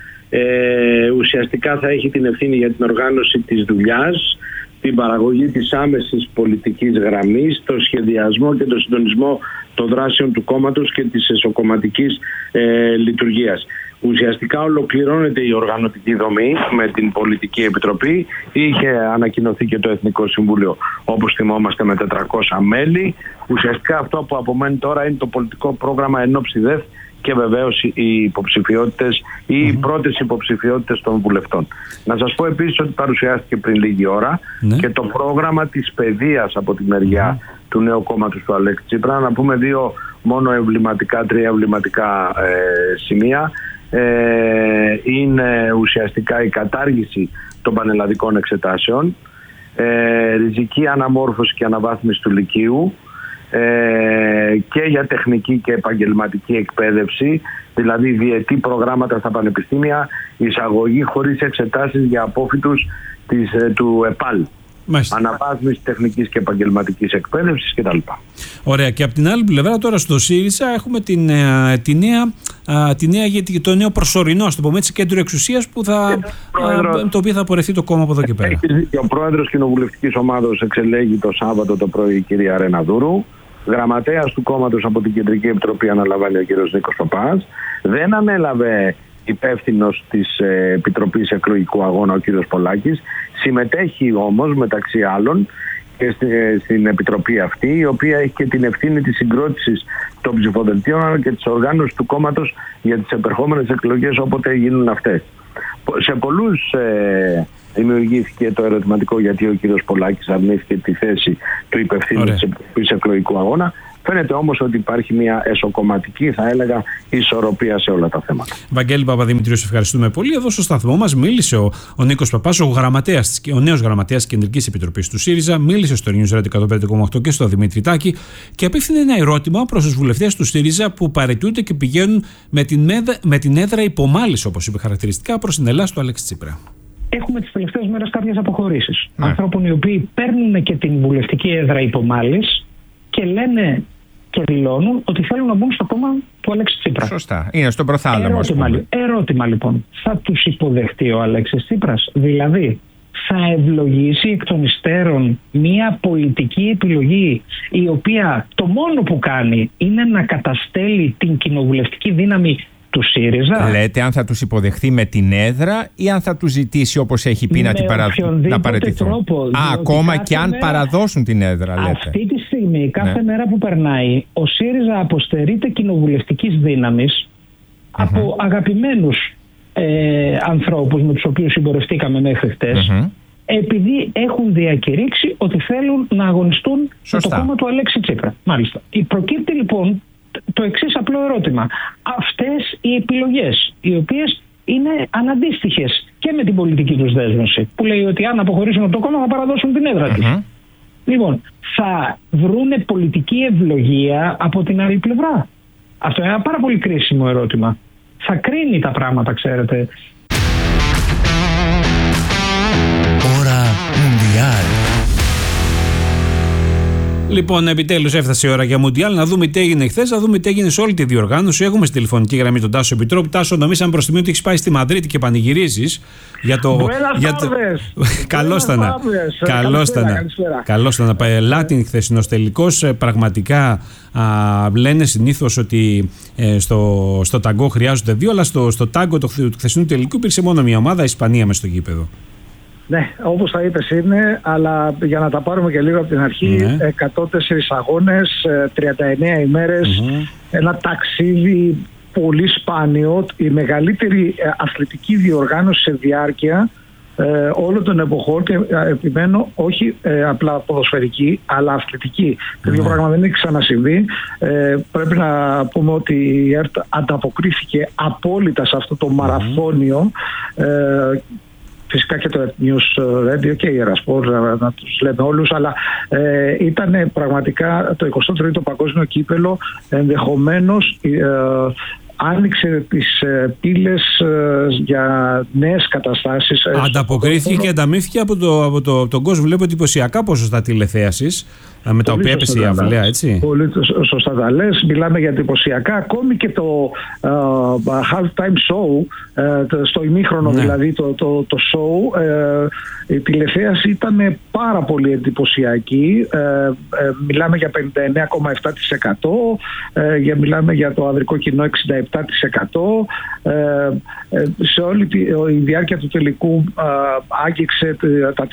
Ουσιαστικά θα έχει την ευθύνη για την οργάνωση της δουλειάς, την παραγωγή της άμεσης πολιτικής γραμμής, το σχεδιασμό και το συντονισμό των δράσεων του κόμματος και της εσωκομματικής λειτουργίας. Ουσιαστικά ολοκληρώνεται η οργανωτική δομή με την Πολιτική Επιτροπή. Είχε ανακοινωθεί και το Εθνικό Συμβούλιο, όπως θυμόμαστε, με 400 μέλη. Ουσιαστικά αυτό που απομένει τώρα είναι το πολιτικό πρόγραμμα ενόψει ΔΕΘ και βεβαίως οι υποψηφιότητες ή οι πρώτες υποψηφιότητες των βουλευτών. Να σας πω επίσης ότι παρουσιάστηκε πριν λίγη ώρα και το πρόγραμμα της παιδείας από τη μεριά του νέου κόμματος του Αλέξη Τσίπρα. Να πούμε δύο μόνο τρία εμβληματικά σημεία. Είναι ουσιαστικά η κατάργηση των πανελλαδικών εξετάσεων, ριζική αναμόρφωση και αναβάθμιση του Λυκείου και για τεχνική και επαγγελματική εκπαίδευση, δηλαδή διετή προγράμματα στα πανεπιστήμια, εισαγωγή χωρίς εξετάσεις για απόφοιτους του ΕΠΑΛ. Αναβάθμιση τεχνικής και επαγγελματικής εκπαίδευσης κτλ. Ωραία. Και από την άλλη πλευρά, τώρα στο ΣΥΡΙΖΑ έχουμε το νέο προσωρινό, στο πούμε έτσι, κέντρο εξουσίας το οποίο θα απορρευτεί το κόμμα από εδώ και πέρα. Ο πρόεδρος κοινοβουλευτικής ομάδος εξελέγει το Σάββατο το πρωί η κυρία Ρένα Δούρου. Γραμματέας του κόμματος από την Κεντρική Επιτροπή αναλαμβάνει ο κ. Νίκος Παπάς. Δεν ανέλαβε υπεύθυνος της Επιτροπής Εκλογικού Αγώνα ο κ. Πολάκης. Συμμετέχει όμως μεταξύ άλλων και στην Επιτροπή αυτή, η οποία έχει και την ευθύνη της συγκρότησης των ψηφοδελτίων και της οργάνωσης του κόμματος για τις επερχόμενες εκλογές όποτε γίνουν αυτές. Σε πολλούς δημιουργήθηκε το ερωτηματικό γιατί ο κύριος Πολάκης αρνήθηκε τη θέση του υπευθύνου της Επιτροπής Εκλογικού Αγώνα. Φαίνεται όμως ότι υπάρχει μια εσωκομματική, θα έλεγα, ισορροπία σε όλα τα θέματα. Βαγγέλη Παπαδημητρίου, σε ευχαριστούμε πολύ. Εδώ στο σταθμό μας μίλησε ο Νίκος Παπάς, ο νέος γραμματέας της Κεντρικής Επιτροπής του ΣΥΡΙΖΑ, μίλησε στο News Radio 105,8 και στο Δημήτρη Τάκη και απίφθινε ένα ερώτημα προς τους βουλευτές του ΣΥΡΙΖΑ που παραιτούνται και πηγαίνουν με την έδρα υπομάλης, όπως είπε χαρακτηριστικά, προς την Ελλάδα του Αλέξη Τσίπρα. Έχουμε τις τελευταίες μέρες κάποιες αποχωρήσεις ανθρώπων οι οποίοι παίρνουν και την βουλευτική έδρα υπομάλης και λένε και δηλώνουν ότι θέλουν να μπουν στο κόμμα του Αλέξη Τσίπρα. Σωστά. Είναι στον προθάλαμο. Ερώτημα λοιπόν. Θα τους υποδεχτεί ο Αλέξης Τσίπρας? Δηλαδή, θα ευλογήσει εκ των υστέρων μια πολιτική επιλογή η οποία το μόνο που κάνει είναι να καταστέλει την κοινοβουλευτική δύναμη του ΣΥΡΙΖΑ? Λέτε αν θα τους υποδεχθεί με την έδρα ή αν θα τους ζητήσει, όπως έχει πει, να παραιτηθούν? Τρόπο, ακόμα και αν παραδώσουν την έδρα, λέτε. Αυτή τη στιγμή, κάθε μέρα που περνάει, ο ΣΥΡΙΖΑ αποστερείται κοινοβουλευτικής δύναμης από αγαπημένους ανθρώπους με τους οποίους συμπορευτήκαμε μέχρι χτες, επειδή έχουν διακηρύξει ότι θέλουν να αγωνιστούν με το κόμμα του Αλέξη Τσίπρα. Μάλιστα. Προκύπτει λοιπόν το εξής απλό ερώτημα. Αυτές οι επιλογές, οι οποίες είναι αναντίστοιχες και με την πολιτική τους δέσμευση, που λέει ότι αν αποχωρήσουν από το κόμμα θα παραδώσουν την έδρα τους. Λοιπόν, θα βρούνε πολιτική ευλογία από την άλλη πλευρά? Αυτό είναι ένα πάρα πολύ κρίσιμο ερώτημα. Θα κρίνει τα πράγματα, ξέρετε. Ώρα Μουντιάλ. Λοιπόν, επιτέλους έφτασε η ώρα για Μουντιάλ. Να δούμε τι έγινε χθες, να δούμε τι έγινε σε όλη τη διοργάνωση. Έχουμε στη τηλεφωνική γραμμή τον Τάσο Επιτρόπου. Τάσο, νομίζαμε προς τιμή ότι έχεις πάει στη Μαδρίτη και πανηγυρίζεις για το. Καλώς ήταν. Καλώς ήταν. Λάτιν χθεσινός τελικός. Πραγματικά λένε συνήθως ότι στο ταγκό χρειάζονται δύο, αλλά στο τάγκο του χθεσινού τελικού υπήρξε μόνο μια ομάδα, η Ισπανία, μες στο γήπεδο. Ναι, όπως θα είπες είναι, αλλά για να τα πάρουμε και λίγο από την αρχή, 104 αγώνες, 39 ημέρες, ένα ταξίδι πολύ σπάνιο, η μεγαλύτερη αθλητική διοργάνωση σε διάρκεια όλων των εποχών και επιμένω όχι απλά ποδοσφαιρική αλλά αθλητική. Τέτοιο πράγμα δεν έχει ξανασυμβεί. Πρέπει να πούμε ότι η ΕΡΤ ανταποκρίθηκε απόλυτα σε αυτό το μαραθώνιο. Φυσικά και το News Radio και η Ερασπορ, να τους λέμε όλους, αλλά ήταν πραγματικά το 23ο Παγκόσμιο Κύπελλο, ενδεχομένως άνοιξε τις πύλες για νέες καταστάσεις. Ανταποκρίθηκε και ανταμείφθηκε από τον κόσμο. Βλέπω εντυπωσιακά ποσοστά τηλεθέασης, με τα οποία έπεσε η αυλαία, έτσι. Πολύ σωστά τα λες. Μιλάμε για εντυπωσιακά. Ακόμη και το half-time show, στο ημίχρονο δηλαδή το show, η τηλεθέαση ήταν πάρα πολύ εντυπωσιακή. Μιλάμε για 59,7%, μιλάμε για το ανδρικό κοινό 67%. Σε όλη η διάρκεια του τελικού άγγιξε τα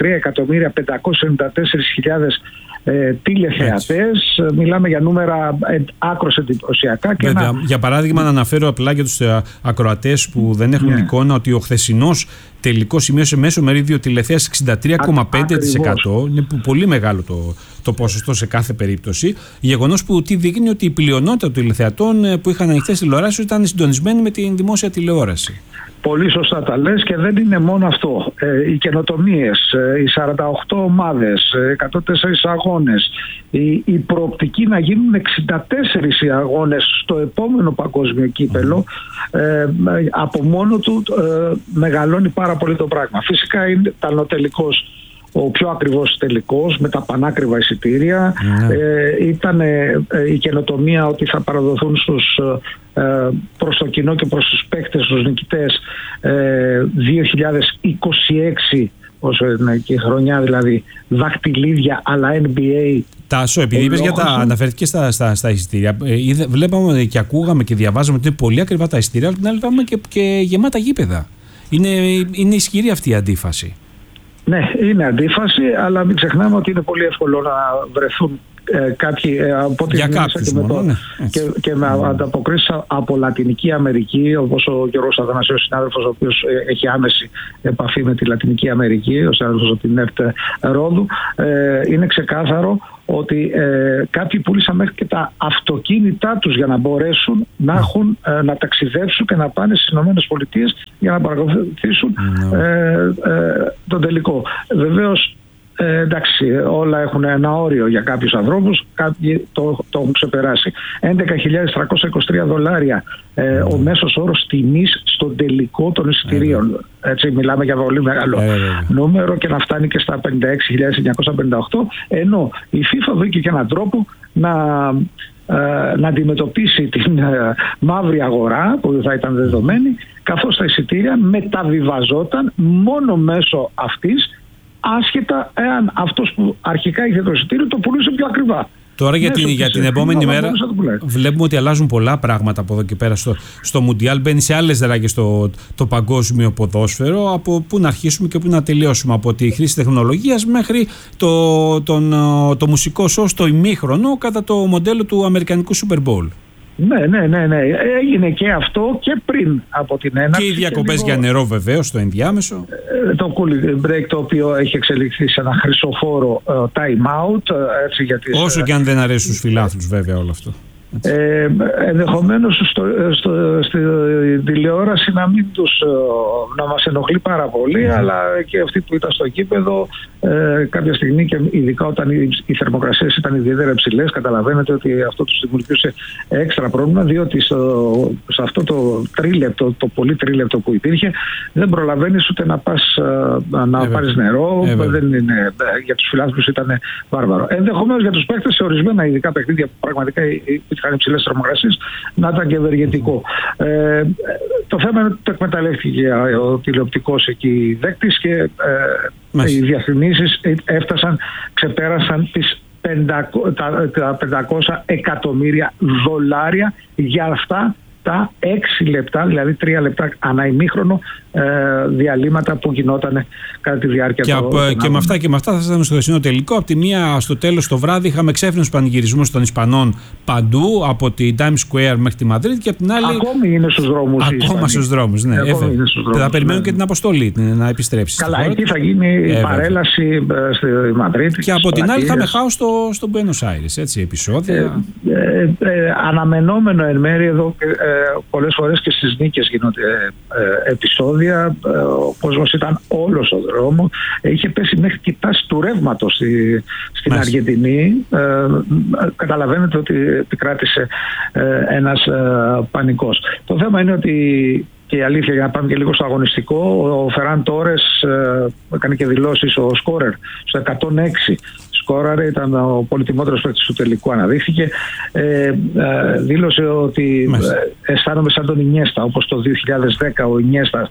3.594.000 τηλεθεατές. Μιλάμε για νούμερα άκρως εντυπωσιακά. Βέβαια, για παράδειγμα, να αναφέρω απλά για τους ακροατές που δεν έχουν εικόνα ότι ο χθεσινός τελικός σημείωσε μέσο μερίδιο τηλεθέασης 63,5%. Είναι πολύ μεγάλο το ποσοστό σε κάθε περίπτωση. Γεγονός που δείχνει ότι η πλειονότητα των τηλεθεατών που είχαν ανοιχτές τηλεοράσεις ήταν συντονισμένοι με την δημόσια τηλεόραση. Πολύ σωστά τα λες και δεν είναι μόνο αυτό. Οι καινοτομίες, οι 48 ομάδες, 104 αγώνες, η προοπτική να γίνουν 64 οι αγώνες στο επόμενο παγκόσμιο κύπελλο, από μόνο του μεγαλώνει πάρα πολύ το πράγμα. Φυσικά ήταν ο τελικός, ο πιο ακριβώς τελικός, με τα πανάκριβα εισιτήρια. Ήταν η καινοτομία ότι θα παραδοθούν προς το κοινό και προς τους παίκτες, τους νικητές, 2026, όσο είναι και η χρονιά δηλαδή, δαχτυλίδια αλλά NBA Τάσο, επειδή είπες αναφέρθηκε στα εισιτήρια, βλέπαμε και ακούγαμε και διαβάζαμε ότι είναι πολύ ακριβά τα εισιτήρια, αλλά την άλλη πάμε και γεμάτα γήπεδα. Είναι ισχυρή αυτή η αντίφαση. Ναι, είναι αντίφαση, αλλά μην ξεχνάμε ότι είναι πολύ εύκολο να βρεθούν κάποιοι από ό,τι και με ανταποκρίσεις από Λατινική Αμερική, όπως ο Γιώργος Αθανασίος, συνάδελφος, ο οποίος έχει άμεση επαφή με τη Λατινική Αμερική, ο συνάδελφος από την ΕΡΤ Ρόδου. Είναι ξεκάθαρο ότι κάποιοι πούλησαν μέχρι και τα αυτοκίνητά τους για να μπορέσουν να ταξιδέψουν και να πάνε στις ΗΠΑ για να παρακολουθήσουν τον τελικό. Βεβαίως, εντάξει, όλα έχουν ένα όριο για κάποιους ανθρώπους, κάποιοι το έχουν ξεπεράσει. $11.323 ο μέσος όρος τιμής στον τελικό των εισιτηρίων. Έτσι, μιλάμε για πολύ μεγάλο νούμερο, και να φτάνει και στα 56.958, ενώ η FIFA βρήκε και έναν τρόπο να αντιμετωπίσει την μαύρη αγορά που θα ήταν δεδομένη, καθώς τα εισιτήρια μεταβιβαζόταν μόνο μέσω αυτής, άσχετα εάν αυτός που αρχικά είχε το εισιτήριο το πουλούσε πιο ακριβά. Τώρα για την επόμενη μέρα βλέπουμε ότι αλλάζουν πολλά πράγματα από εδώ και πέρα στο Μουντιάλ. Μπαίνει σε άλλες δράγες το παγκόσμιο ποδόσφαιρο. Από πού να αρχίσουμε και πού να τελειώσουμε. Από τη χρήση τεχνολογίας μέχρι το μουσικό σοου στο ημίχρονο κατά το μοντέλο του αμερικανικού Super Bowl. Ναι. Έγινε και αυτό και πριν από την έναρξη. Και οι διακοπές για νερό βεβαίως στο ενδιάμεσο. Το cooling break, το οποίο έχει εξελιχθεί σε ένα χρυσοφόρο time out. Όσο και αν δεν αρέσει στους φιλάθλους βέβαια όλο αυτό. Ενδεχομένως στη τηλεόραση να μας ενοχλεί πάρα πολύ, αλλά και αυτοί που ήταν στο γήπεδο κάποια στιγμή, και ειδικά όταν οι θερμοκρασίες ήταν ιδιαίτερα υψηλές, καταλαβαίνετε ότι αυτό τους δημιουργούσε έξτρα πρόβλημα, διότι σε αυτό το τρίλεπτο, το πολύ τρίλεπτο που υπήρχε, δεν προλαβαίνεις ούτε να πας να πάρεις νερό. Δεν είναι, για τους φιλάθλους ήταν βάρβαρο. Ενδεχομένως για τους παίκτες σε ορισμένα ειδικά παιχνίδια που πραγματικά είχαν υψηλές θερμοκρασίες να ήταν και ευεργετικό. Το θέμα είναι ότι το εκμεταλλεύτηκε ο τηλεοπτικός εκεί δέκτης, και οι διαφημίσεις ξεπέρασαν τα $500 εκατομμύρια για αυτά τα 6 λεπτά, δηλαδή 3 λεπτά ανά ημίχρονο διαλύματα που γινόταν κατά τη διάρκεια και με αυτά θα ήταν στο χθεσινό τελικό. Από τη μία στο τέλος το βράδυ είχαμε ξέφρενους πανηγυρισμούς των Ισπανών παντού, από τη Times Square μέχρι τη Μαδρίτη, και από την άλλη. Ακόμη είναι στους δρόμους. Ακόμα στους δρόμους, ναι. Θα περιμένουν και την αποστολή να επιστρέψει. Καλά, εκεί θα γίνει η παρέλαση στη Μαδρίτη. Και από την άλλη είχαμε χάος στο Buenos Aires, έτσι, επεισόδια. Αναμενόμενο εν μέρει εδώ. Πολλές φορές και στις νίκες γίνονται επεισόδια. Ο κόσμος ήταν όλος στον δρόμο. Είχε πέσει μέχρι και η τάση του ρεύματος στην Αργεντινή. Καταλαβαίνετε ότι επικράτησε ένας πανικός. Το θέμα είναι ότι, και η αλήθεια, για να πάμε και λίγο στο αγωνιστικό, ο Φεράν Τόρες έκανε και δηλώσεις, ο σκόρερ στο 106 σκόραρε, ήταν ο πολυτιμότερος παίκτης του τελικού, αναδείχθηκε. Δήλωσε ότι αισθάνομαι σαν τον Ινιέστα, όπως το 2010 ο Ινιέστα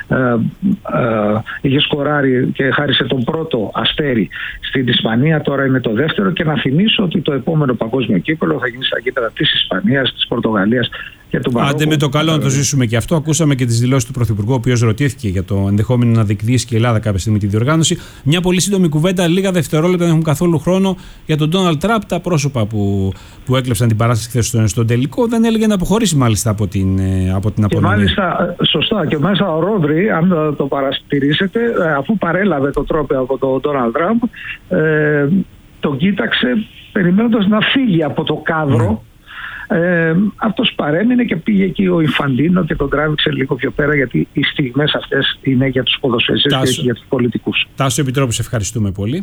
είχε σκοράρει και χάρισε τον πρώτο αστέρι στην Ισπανία, τώρα είναι το δεύτερο. Και να θυμίσω ότι το επόμενο παγκόσμιο κύπελλο θα γίνει στα γήπεδα της Ισπανίας, της Πορτογαλίας και του Μαρόκου. Άντε με το καλό να το ζήσουμε και αυτό. Ακούσαμε και τις δηλώσεις του Πρωθυπουργού, ο οποίος ρωτήθηκε για το ενδεχόμενο να διεκδικήσει και η Ελλάδα κάποια στιγμή τη διοργάνωση. Μια πολύ σύντομη κουβέντα, λίγα δευτερόλεπτα, δεν έχουμε καθόλου χρόνο, για τον Ντόναλντ Τραμπ. Τα πρόσωπα που έκλεψαν την παράσταση χθες στον τελικό δεν έλεγε να αποχωρήσει μάλιστα από την απονομή. Και μάλιστα, σωστά, και μάλιστα ο Ρόδρυ, αν το παρατηρήσετε, αφού παρέλαβε το τρόπαιο από τον Ντόναλντ Τραμπ, τον κοίταξε περιμένοντας να φύγει από το κάδρο. Αυτός παρέμεινε και πήγε εκεί ο Ινφαντίνο και τον τράβηξε λίγο πιο πέρα, γιατί οι στιγμές αυτές είναι για τους ποδοσφαιριστές και για τους πολιτικούς. Τάσο Επιτρόπου, σε ευχαριστούμε πολύ.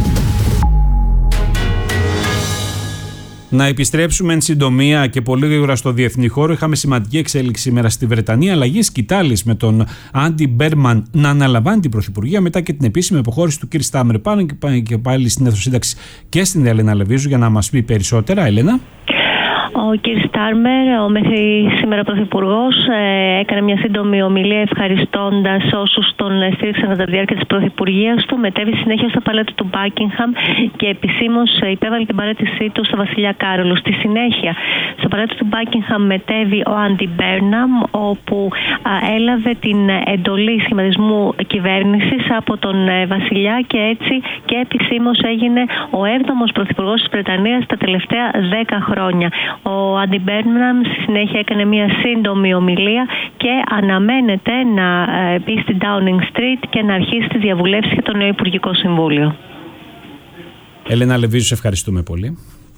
Να επιστρέψουμε εν συντομία και πολύ γρήγορα στο διεθνή χώρο. Είχαμε σημαντική εξέλιξη σήμερα στη Βρετανία. Αλλαγή σκητάλης με τον Άντι Μπέρμαν να αναλαμβάνει την πρωθυπουργία μετά και την επίσημη αποχώρηση του κ. Στάμερ. Πάνε και πάλι στην αίθουσα σύνταξη και στην Έλενα Λεβίζου για να μας πει περισσότερα. Έλενα. Ο Ο κ. Στάρμερ, ο μέχρι σήμερα πρωθυπουργός, έκανε μια σύντομη ομιλία ευχαριστώντας όσους τον στήριξαν κατά τη διάρκεια της πρωθυπουργίας του. Μετέβη συνέχεια στο παλάτι του Μπάκιγχαμ και επισήμως υπέβαλε την παραίτησή του στο βασιλιά Κάρολο. Στη συνέχεια, στο παλάτι του Μπάκιγχαμ μετέβη ο Άντι Μπέρναμ, όπου έλαβε την εντολή σχηματισμού κυβέρνησης από τον βασιλιά και έτσι και επισήμως έγινε ο 7ος πρωθυπουργός της Βρετανίας τα τελευταία 10 χρόνια. Ο Άντι Μπέρναμ στη συνέχεια έκανε μια σύντομη ομιλία και αναμένεται να μπει στην Downing Street και να αρχίσει τις διαβουλεύσεις για το νέο Υπουργικό Συμβούλιο. Έλενα Λεβίζου, σε ευχαριστούμε πολύ.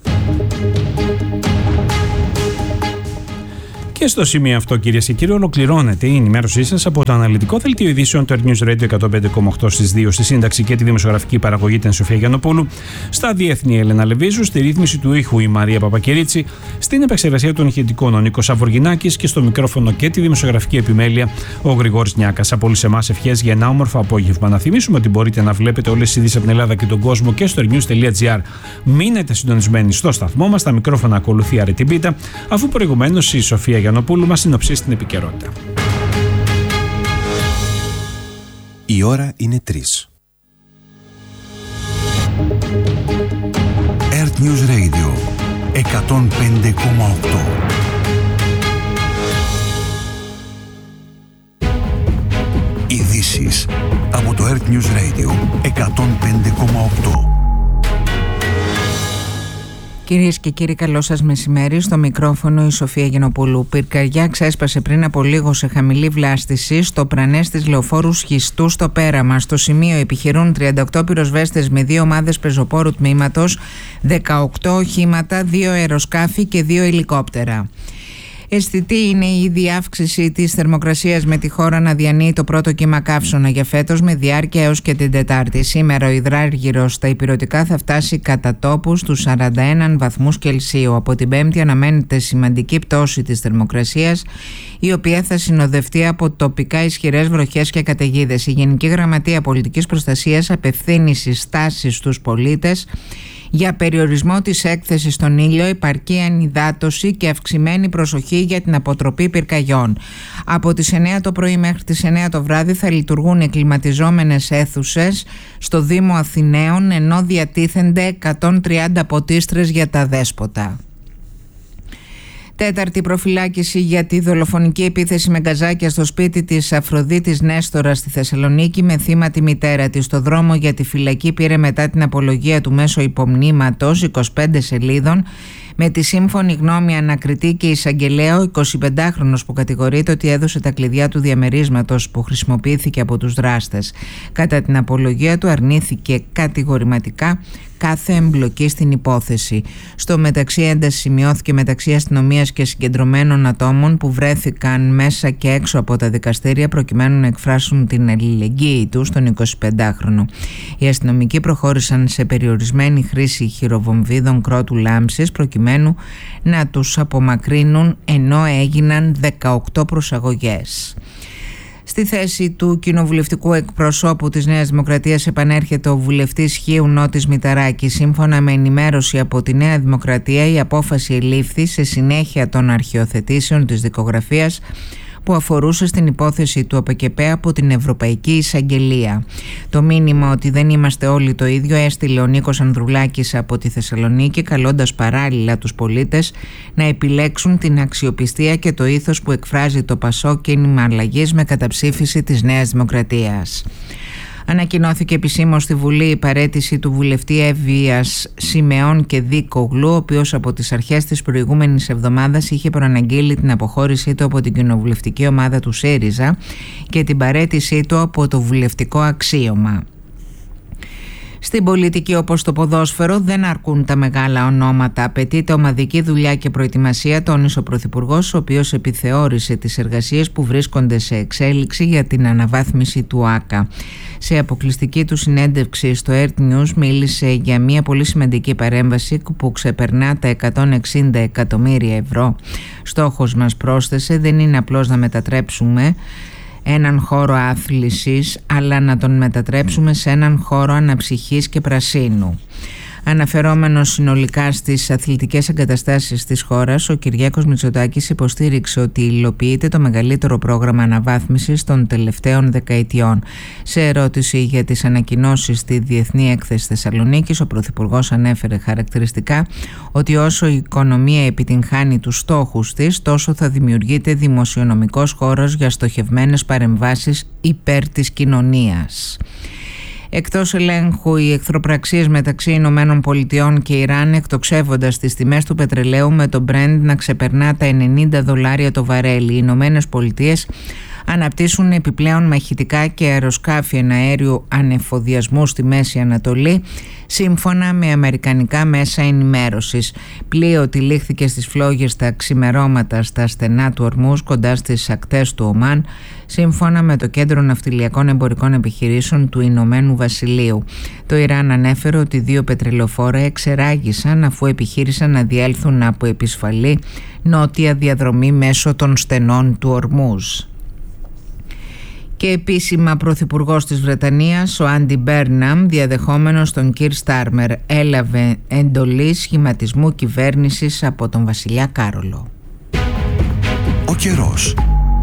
Και στο σημείο αυτό, κυρίες και κύριοι, ολοκληρώνεται η ενημέρωσή σας από το αναλυτικό δελτίο ειδήσεων του Earth News Radio 105,8 στις 2, στη σύνταξη και τη δημοσιογραφική παραγωγή ήταν η Σοφία Γιαννοπούλου, στα διεθνή Έλενα Λεβίζου, στη ρύθμιση του ήχου η Μαρία Παπακερίτσι, στην επεξεργασία των ηχητικών ο Νίκος Αβοργινάκης και στο μικρόφωνο και τη δημοσιογραφική επιμέλεια ο Γρηγόρης Νιάκας. Από όλους εμάς ευχές για ένα όμορφο απόγευμα. Να θυμίσουμε ότι μπορείτε να βλέπετε όλες τις ειδήσεις από την Ελλάδα και τον κόσμο και στο earthnews.gr. Μείνετε συντονισμένοι στο σταθμό μας. Τα μικρόφωνα ακολουθεί Αρετή Μπίτα, αφού προηγουμένως η Σοφία Γιαννοπούλου μας συνοψίσει στην επικαιρότητα. Η ώρα είναι 3. Earth News Radio 105,8. Ειδήσεις από το Earth News Radio 105,8. Κυρίες και κύριοι, καλό σας μεσημέρι. Στο μικρόφωνο η Σοφία Γιαννοπούλου. Πυρκαγιά ξέσπασε πριν από λίγο σε χαμηλή βλάστηση στο πρανές της λεωφόρου Σχιστού στο Πέραμα. Στο σημείο επιχειρούν 38 πυροσβέστες με 2 ομάδες πεζοπόρου τμήματος, 18 οχήματα, 2 αεροσκάφη και 2 ελικόπτερα. Αισθητή είναι η ήδη αύξηση της θερμοκρασίας, με τη χώρα να διανύει το πρώτο κύμα καύσωνα για φέτος με διάρκεια έως και την Τετάρτη. Σήμερα ο υδράργυρος στα ηπειρωτικά θα φτάσει κατά τόπου στους 41 βαθμούς Κελσίου. Από την Πέμπτη αναμένεται σημαντική πτώση της θερμοκρασίας, η οποία θα συνοδευτεί από τοπικά ισχυρές βροχές και καταιγίδες. Η Γενική Γραμματεία Πολιτικής Προστασίας απευθύνει συστάσεις στους πολίτες για περιορισμό της έκθεσης στον ήλιο, επαρκή ανυδάτωση και αυξημένη προσοχή για την αποτροπή πυρκαγιών. Από τις 9 το πρωί μέχρι τις 9 το βράδυ θα λειτουργούν οι κλιματιζόμενες αίθουσες στο Δήμο Αθηναίων, ενώ διατίθενται 130 ποτίστρες για τα δέσποτα. Τέταρτη προφυλάκηση για τη δολοφονική επίθεση με γκαζάκια στο σπίτι της Αφροδίτης Νέστορα στη Θεσσαλονίκη, με θύμα τη μητέρα της. Το δρόμο για τη φυλακή πήρε μετά την απολογία του μέσω υπομνήματος 25 σελίδων, με τη σύμφωνη γνώμη ανακριτή και εισαγγελέα. Ο 25χρονος που κατηγορείται ότι έδωσε τα κλειδιά του διαμερίσματος που χρησιμοποιήθηκε από τους δράστες. Κατά την απολογία του αρνήθηκε κατηγορηματικά κάθε εμπλοκή στην υπόθεση. Στο μεταξύ, ένταση σημειώθηκε μεταξύ αστυνομίας και συγκεντρωμένων ατόμων που βρέθηκαν μέσα και έξω από τα δικαστήρια προκειμένου να εκφράσουν την αλληλεγγύη τους στον 25χρονο. Οι αστυνομικοί προχώρησαν σε περιορισμένη χρήση χειροβομβίδων κρότου λάμψης προκειμένου να τους απομακρύνουν, ενώ έγιναν 18 προσαγωγές. Στη θέση του κοινοβουλευτικού εκπροσώπου της Νέας Δημοκρατίας επανέρχεται ο βουλευτής Χίου Νότης Μηταράκης. Σύμφωνα με ενημέρωση από τη Νέα Δημοκρατία, η απόφαση ελήφθη σε συνέχεια των αρχιοθετήσεων της δικογραφίας που αφορούσε στην υπόθεση του ΟΠΚΠ από την Ευρωπαϊκή Εισαγγελία. Το μήνυμα ότι δεν είμαστε όλοι το ίδιο έστειλε ο Νίκος Ανδρουλάκης από τη Θεσσαλονίκη, καλώντας παράλληλα τους πολίτες να επιλέξουν την αξιοπιστία και το ήθος που εκφράζει το ΠΑΣΟΚ κίνημα αλλαγής με καταψήφιση της Νέας Δημοκρατίας. Ανακοινώθηκε επισήμως στη Βουλή η παραίτηση του βουλευτή Εύβοιας Σιμεών και Δίκογλου, ο οποίος από τις αρχές της προηγούμενης εβδομάδας είχε προαναγγείλει την αποχώρησή του από την κοινοβουλευτική ομάδα του ΣΥΡΙΖΑ και την παραίτησή του από το βουλευτικό αξίωμα. Στην πολιτική, όπως το ποδόσφαιρο, δεν αρκούν τα μεγάλα ονόματα. Απαιτείται ομαδική δουλειά και προετοιμασία, τόνισε ο Πρωθυπουργός, ο οποίος επιθεώρησε τις εργασίες που βρίσκονται σε εξέλιξη για την αναβάθμιση του ΆΚΑ. Σε αποκλειστική του συνέντευξη στο Earth News μίλησε για μια πολύ σημαντική παρέμβαση που ξεπερνά τα 160 εκατομμύρια ευρώ. Στόχος μας, πρόσθεσε, δεν είναι απλώς να μετατρέψουμε έναν χώρο άθλησης, αλλά να τον μετατρέψουμε σε έναν χώρο αναψυχής και πρασίνου. Αναφερόμενος συνολικά στις αθλητικές εγκαταστάσεις της χώρας, ο Κυριάκος Μητσοτάκης υποστήριξε ότι υλοποιείται το μεγαλύτερο πρόγραμμα αναβάθμισης των τελευταίων δεκαετιών. Σε ερώτηση για τις ανακοινώσεις στη Διεθνή Έκθεση Θεσσαλονίκης, ο Πρωθυπουργός ανέφερε χαρακτηριστικά ότι όσο η οικονομία επιτυγχάνει τους στόχους της, τόσο θα δημιουργείται δημοσιονομικός χώρος για στοχευμένες παρεμβάσεις υπέρ της κοινωνίας. Εκτός ελέγχου, οι εχθροπραξίες μεταξύ Ηνωμένων Πολιτειών και Ιράν, εκτοξεύοντας τις τιμές του πετρελαίου με το Brent να ξεπερνά τα $90 το βαρέλι. Οι Ηνωμένες Πολιτείες αναπτύσσουν επιπλέον μαχητικά και αεροσκάφη εναέριου ανεφοδιασμού στη Μέση Ανατολή, σύμφωνα με αμερικανικά μέσα ενημέρωσης. Πλοίο τυλίχθηκε στις φλόγες τα ξημερώματα στα στενά του Ορμούζ, κοντά στις ακτές του Ομάν, σύμφωνα με το Κέντρο Ναυτιλιακών Εμπορικών Επιχειρήσεων του Ηνωμένου Βασιλείου. Το Ιράν ανέφερε ότι 2 πετρελοφόρα εξεράγησαν αφού επιχείρησαν να διέλθουν από επισφαλή νότια διαδρομή μέσω των στενών του Ορμούζ. Και επίσημα πρωθυπουργός της Βρετανίας, ο Άντι Μπέρναμ, διαδεχόμενος τον Κιρ Στάρμερ, έλαβε εντολή σχηματισμού κυβέρνησης από τον βασιλιά Κάρολο. Ο καιρός.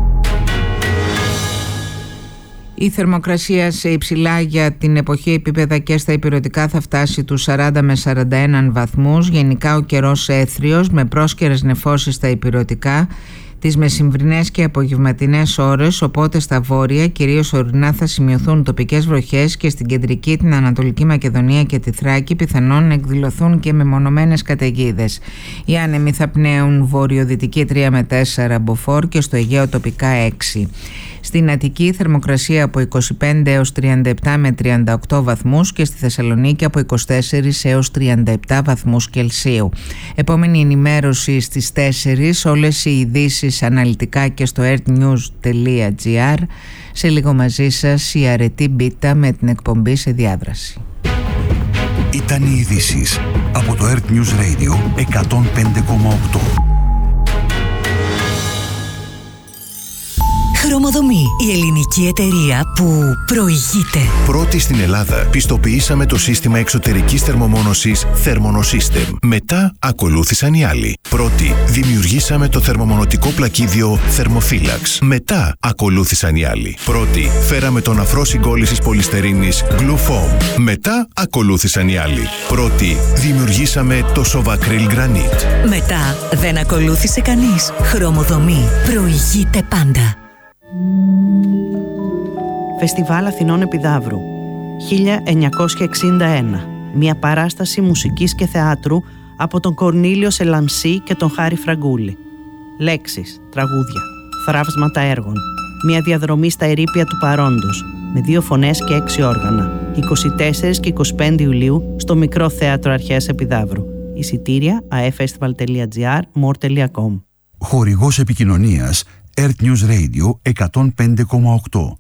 Η θερμοκρασία σε υψηλά για την εποχή επίπεδα και στα ηπειρωτικά θα φτάσει τους 40 με 41 βαθμούς. Γενικά ο καιρός έθριος με πρόσκαιρες νεφώσεις στα ηπειρωτικά τις μεσημβρινές και απογευματινές ώρες, οπότε στα βόρεια, κυρίως ορεινά, θα σημειωθούν τοπικές βροχές και στην κεντρική, την Ανατολική Μακεδονία και τη Θράκη πιθανόν να εκδηλωθούν και μεμονωμένες καταιγίδες. Οι άνεμοι θα πνέουν βορειοδυτική 3 με 4 μποφόρ και στο Αιγαίο τοπικά 6. Στην Αττική θερμοκρασία από 25 έως 37 με 38 βαθμούς και στη Θεσσαλονίκη από 24 έως 37 βαθμούς Κελσίου. Επόμενη ενημέρωση στις 4, όλες οι ειδήσεις αναλυτικά και στο earthnews.gr. Σε λίγο μαζί σας η Αρετή Μπίτα με την εκπομπή σε διάδραση. Ήταν οι ειδήσεις από το Earth News Radio 105,8. Χρωμοδομή, η ελληνική εταιρεία που προηγείται. Πρώτη στην Ελλάδα πιστοποιήσαμε το σύστημα εξωτερικής θερμομόνωσης Thermonosystem. Μετά ακολούθησαν οι άλλοι. Πρώτη δημιουργήσαμε το θερμομονωτικό πλακίδιο Thermophilax. Μετά ακολούθησαν οι άλλοι. Πρώτη φέραμε τον αφρό συγκόλλησης πολυστερίνης Glufoam. Μετά ακολούθησαν οι άλλοι. Πρώτη δημιουργήσαμε το Sovacryl Granite. Μετά δεν ακολούθησε κανείς. Χρωμοδομή, προηγείται πάντα. Φεστιβάλ Αθηνών Επιδαύρου 1961. Μια παράσταση μουσικής και θεάτρου από τον Κορνήλιο Σελαμσί και τον Χάρη Φραγκούλη. Λέξεις, τραγούδια, θραύσματα έργων. Μια διαδρομή στα ερείπια του παρόντος με 2 φωνές και 6 όργανα. 24 και 25 Ιουλίου στο Μικρό Θέατρο Αρχαίας Επιδαύρου. Εισιτήρια aefestival.gr, more.com. Χορηγός επικοινωνίας Earth News Radio 105,8.